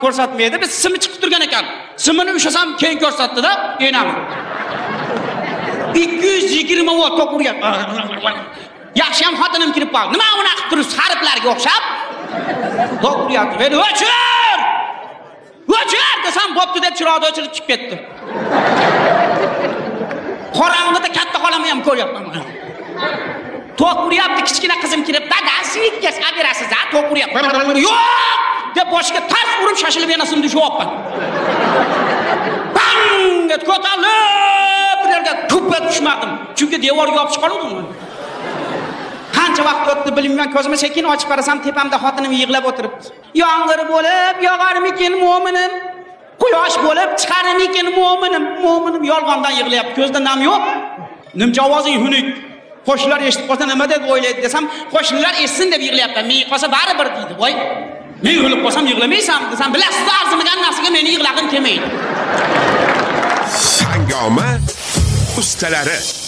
ko'rsatmaydi. Biz simi chiqib turgan ekan. Simini ushlasam keyin ko'rsatdi-da, enami. 220 volt tok uryapti. Yaxshi ham xotinim kirib qoldi. Nima unaqa qilib turibsiz harflarga o'xshab? Tok uryapti. Men o'chir! O'chir desam, bo'pti deb chiroqni o'chirib chiqib ketdi. Qorong'ida katta xolamni ham ko'ryapman. Tok uryapti, kichkina qizim kirib, "Dada, svikkas aberasiz, a? Tok uryapti." "Yo'q!" deb boshiga tars urib shashilib yana simni shovapman. Bang! deb ko'tarilib, bir yerga tupa tushmadim. Chunki devorga yopib chiqardim. Qancha vaqt o'tdi bilmayman, ko'zimni sekin ochib qarasam, tepamda xotinim yig'lab o'tiribdi. "Yomg'ir bo'lib yog'armikin mo'minim? Quyosh bo'lib chiqarmikin mo'minim? Mo'minim yolg'ondan yig'layapti. Ko'zda nam yo'q. Nimcha ovozing xunuk. Qo'shnilar eshitib qolsa nima deb o'ylaydi desam, qo'shnilar eshitsin deb yig'layapman. Men qolsa baribir deydi. Voy, men yig'lab qolsam yig'lamaysan desam, bilasiz, arzimagan narsaga meni yig'lagim kelmaydi. Hangoma ustalari